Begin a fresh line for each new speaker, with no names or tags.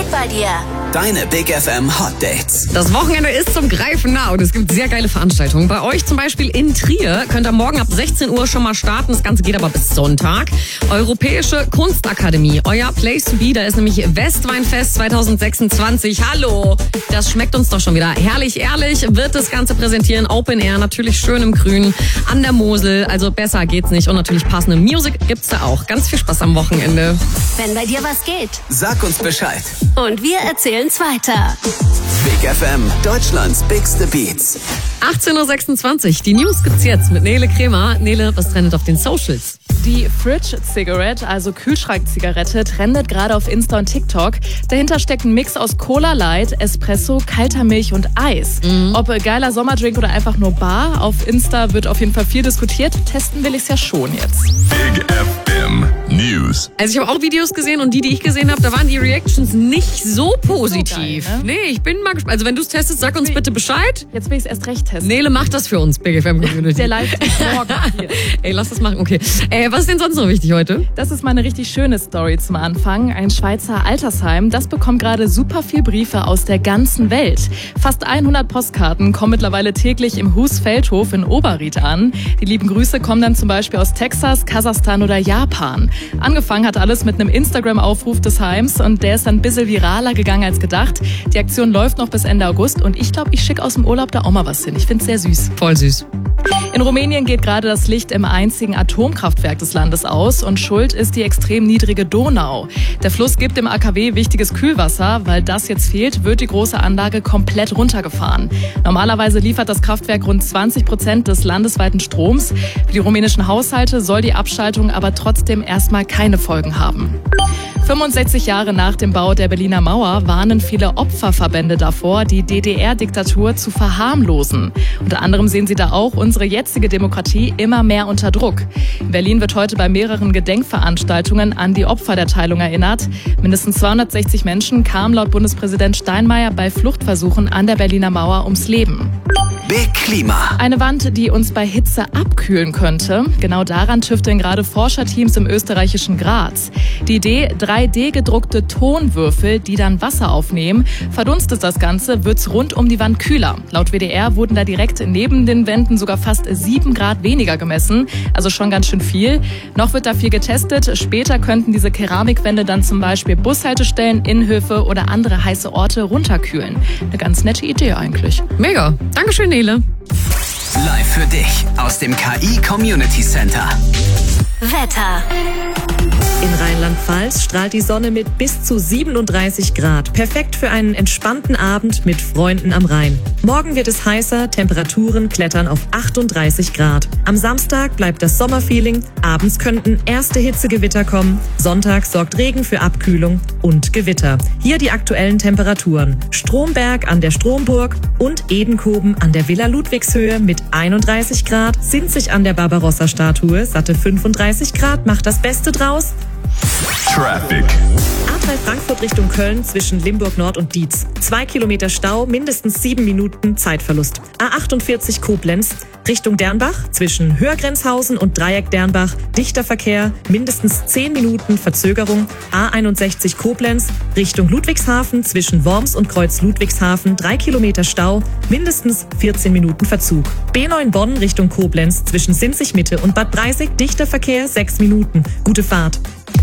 geht bei dir?
Deine Big FM Hot Dates.
Das Wochenende ist zum Greifen nah und es gibt sehr geile Veranstaltungen. Bei euch zum Beispiel in Trier könnt ihr morgen ab 16 Uhr schon mal starten. Das Ganze geht aber bis Sonntag. Europäische Kunstakademie, euer Place to be. Da ist nämlich Westweinfest 2026. Hallo, das schmeckt uns doch schon wieder. Herrlich, ehrlich wird das Ganze präsentieren. Open Air, natürlich schön im Grün, an der Mosel. Also besser geht's nicht. Und natürlich passende Musik gibt's da auch. Ganz viel Spaß am Wochenende.
Wenn bei dir was geht.
Sag uns Bescheid.
Und wir erzählen's weiter.
Big FM, Deutschlands bigste Beats.
18.26 Uhr, die News gibt's jetzt mit Nele Kremer. Nele, was trendet auf den Socials?
Die Fridge Cigarette, also Kühlschrankzigarette, trendet gerade auf Insta und TikTok. Dahinter steckt ein Mix aus Cola Light, Espresso, kalter Milch und Eis. Ob geiler Sommerdrink oder einfach nur bar, auf Insta wird auf jeden Fall viel diskutiert. Testen will ich's ja schon jetzt.
Big FM News.
Also ich habe auch Videos gesehen und die ich gesehen habe, da waren die Reactions nicht so positiv.
So geil, ne?
Nee, ich bin mal gespannt. Also wenn du es testest, sag uns bitte Bescheid.
Jetzt will ich's erst recht testen.
Nele, mach das für uns, Big FM Community.
Der Live ist morgen hier.
Ey, lass das machen, okay. Was ist denn sonst noch wichtig heute?
Das ist mal eine richtig schöne Story zum Anfang. Ein Schweizer Altersheim, das bekommt gerade super viel Briefe aus der ganzen Welt. Fast 100 Postkarten kommen mittlerweile täglich im Husfeldhof in Oberried an. Die lieben Grüße kommen dann zum Beispiel aus Texas, Kasachstan oder Japan. Angefangen hat alles mit einem Instagram-Aufruf des Heims und der ist dann ein bisschen viraler gegangen als gedacht. Die Aktion läuft noch bis Ende August und ich glaube, ich schicke aus dem Urlaub da auch mal was hin. Ich finde es sehr süß.
Voll süß.
In Rumänien geht gerade das Licht im einzigen Atomkraftwerk des Landes aus und schuld ist die extrem niedrige Donau. Der Fluss gibt dem AKW wichtiges Kühlwasser. Weil das jetzt fehlt, wird die große Anlage komplett runtergefahren. Normalerweise liefert das Kraftwerk rund 20% des landesweiten Stroms. Für die rumänischen Haushalte soll die Abschaltung aber trotzdem erstmal keine Folgen haben. 65 Jahre nach dem Bau der Berliner Mauer warnen viele Opferverbände davor, die DDR-Diktatur zu verharmlosen. Unter anderem sehen sie da auch unsere jetzige Demokratie immer mehr unter Druck. In Berlin wird heute bei mehreren Gedenkveranstaltungen an die Opfer der Teilung erinnert. Mindestens 260 Menschen kamen laut Bundespräsident Steinmeier bei Fluchtversuchen an der Berliner Mauer ums Leben.
Big Klima.
Eine Wand, die uns bei Hitze abkühlen könnte. Genau daran tüfteln gerade Forscherteams im österreichischen Graz. Die Idee, 3D-gedruckte Tonwürfel, die dann Wasser aufnehmen. Verdunstet das Ganze, wird's rund um die Wand kühler. Laut WDR wurden da direkt neben den Wänden sogar fast 7 Grad weniger gemessen. Also schon ganz schön viel. Noch wird da viel getestet. Später könnten diese Keramikwände dann zum Beispiel Bushaltestellen, Innenhöfe oder andere heiße Orte runterkühlen. Eine ganz nette Idee eigentlich.
Mega. Dankeschön, Nele.
Live für dich aus dem KI Community Center.
Wetter.
In Rheinland-Pfalz strahlt die Sonne mit bis zu 37 Grad. Perfekt für einen entspannten Abend mit Freunden am Rhein. Morgen wird es heißer, Temperaturen klettern auf 38 Grad. Am Samstag bleibt das Sommerfeeling, abends könnten erste Hitzegewitter kommen. Sonntag sorgt Regen für Abkühlung und Gewitter. Hier die aktuellen Temperaturen. Stromberg an der Stromburg und Edenkoben an der Villa Ludwigshöhe mit 31 Grad, Sinzig an der Barbarossa-Statue, satte 35 Grad, macht das Beste draus.
Traffic.
A3 Frankfurt Richtung Köln zwischen Limburg Nord und Dietz. 2 Kilometer Stau, mindestens 7 Minuten Zeitverlust. A48 Koblenz Richtung Dernbach zwischen Höhergrenzhausen und Dreieck Dernbach. Dichter Verkehr, mindestens 10 Minuten Verzögerung. A61 Koblenz Richtung Ludwigshafen zwischen Worms und Kreuz Ludwigshafen. 3 Kilometer Stau, mindestens 14 Minuten Verzug. B9 Bonn Richtung Koblenz zwischen Sinzig Mitte und Bad Breisig. Dichter Verkehr, 6 Minuten. Gute Fahrt.